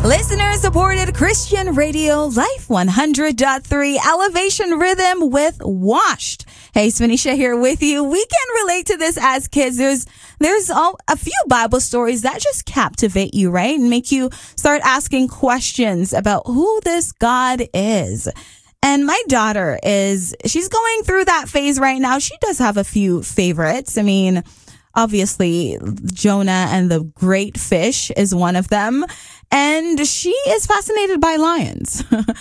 Listener-supported Christian radio, Life 100.3, Elevation Rhythm with Washed. Hey, Svanisha here with you. We can relate to this as kids. There's a few Bible stories that just captivate you, right? And make you start asking questions about who this God is. And my daughter she's going through that phase right now. She does have a few favorites. I mean, obviously, Jonah and the great fish is one of them. And she is fascinated by lions,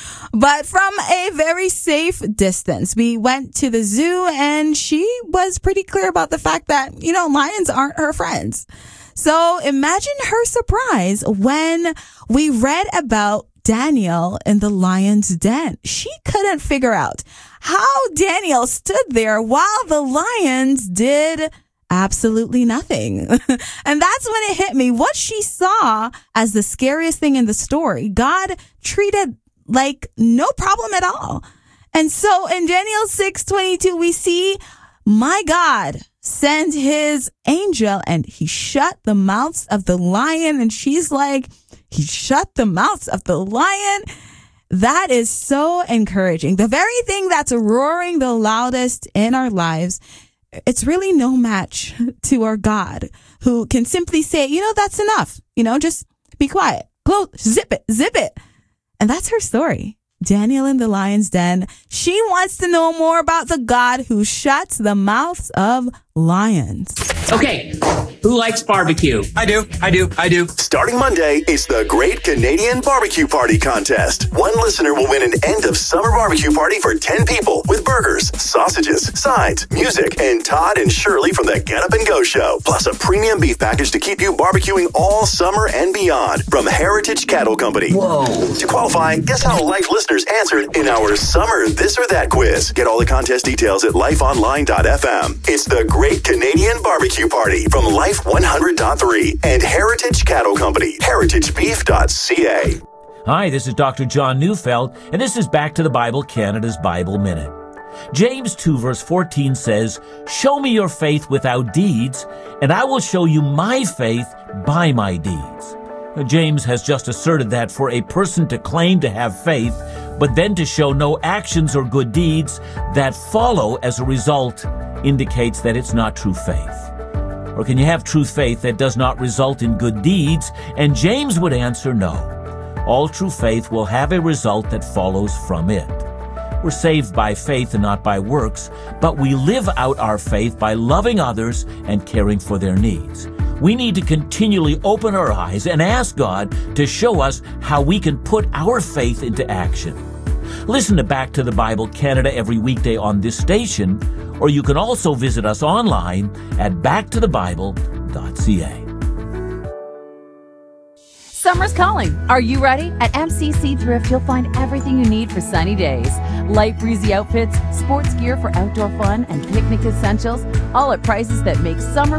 but from a very safe distance. We went to the zoo and she was pretty clear about the fact that, lions aren't her friends. So imagine her surprise when we read about Daniel in the lion's den. She couldn't figure out how Daniel stood there while the lions did absolutely nothing. And that's when it hit me. What she saw as the scariest thing in the story, God treated like no problem at all. And so in Daniel 6:22, we see my God send his angel and he shut the mouths of the lion. And she's like, he shut the mouths of the lion. That is so encouraging. The very thing that's roaring the loudest in our lives, it's really no match to our God, who can simply say, that's enough. Just be quiet. Close, zip it. And that's her story. Daniel in the lion's den. She wants to know more about the God who shuts the mouths of lions. Okay, who likes barbecue? I do. Starting Monday, it's the Great Canadian Barbecue Party Contest. One listener will win an end-of-summer barbecue party for 10 people with burgers, sausages, sides, music, and Todd and Shirley from the Get Up and Go Show. Plus a premium beef package to keep you barbecuing all summer and beyond from Heritage Cattle Company. Whoa. To qualify, guess how Life listeners answered in our Summer This or That quiz. Get all the contest details at lifeonline.fm. It's the Great Canadian Barbecue Party from Life 100.3 and Heritage Cattle Company, heritagebeef.ca. Hi, this is Dr. John Neufeld, and this is Back to the Bible, Canada's Bible Minute. James 2 verse 14 says, "Show me your faith without deeds, and I will show you my faith by my deeds." James has just asserted that for a person to claim to have faith, but then to show no actions or good deeds that follow as a result, indicates that it's not true faith. Or can you have true faith that does not result in good deeds? And James would answer no. All true faith will have a result that follows from it. We're saved by faith and not by works, but we live out our faith by loving others and caring for their needs. We need to continually open our eyes and ask God to show us how we can put our faith into action. Listen to Back to the Bible Canada every weekday on this station, or you can also visit us online at backtothebible.ca. Summer's calling. Are you ready? At MCC Thrift, you'll find everything you need for sunny days. Light breezy outfits, sports gear for outdoor fun, and picnic essentials, all at prices that make summer